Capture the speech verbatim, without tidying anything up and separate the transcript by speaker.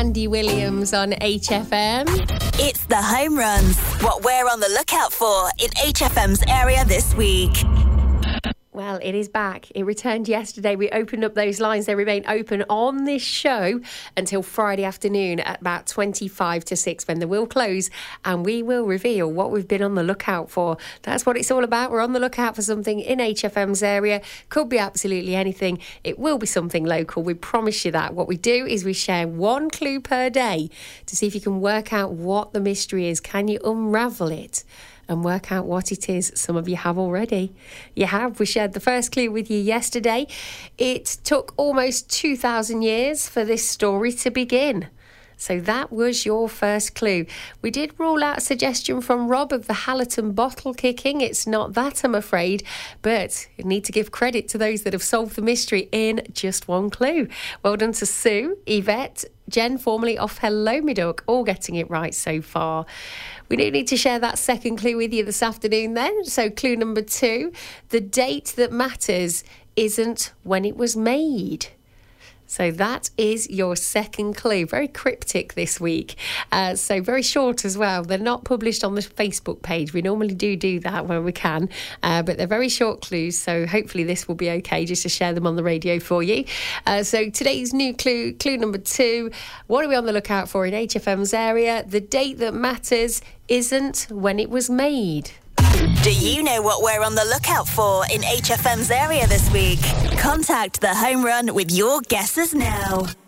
Speaker 1: Andy Williams on H F M.
Speaker 2: It's the home runs, what we're on the lookout for in H F M's area this week.
Speaker 1: Well, it is back. It returned yesterday. We opened up those lines. They remain open on this show until Friday afternoon at about twenty-five to six when they will close, and we will reveal what we've been on the lookout for. That's what it's all about. We're on the lookout for something in H F M's area. Could be absolutely anything. It will be something local. We promise you that. What we do is we share one clue per day to see if you can work out what the mystery is. Can you unravel it and work out what it is? Some of you have already. You have. We shared the first clue with you yesterday. It took almost two thousand years for this story to begin. So that was your first clue. We did rule out a suggestion from Rob of the Hallerton bottle kicking. It's not that, I'm afraid, but you need to give credit to those that have solved the mystery in just one clue. Well done to Sue, Yvette, Jen, formerly of Hello Me Duck, all getting it right so far. We do need to share that second clue with you this afternoon then. So clue number two, the date that matters isn't when it was made. So that is your second clue. Very cryptic this week. Uh, so very short as well. They're not published on the Facebook page. We normally do do that when we can. Uh, but they're very short clues. So hopefully this will be okay just to share them on the radio for you. Uh, so today's new clue, clue number two. What are we on the lookout for in H F M's area? The date that matters isn't when it was made.
Speaker 2: Do you know what we're on the lookout for in H F M's area this week? Contact the home run with your guesses now.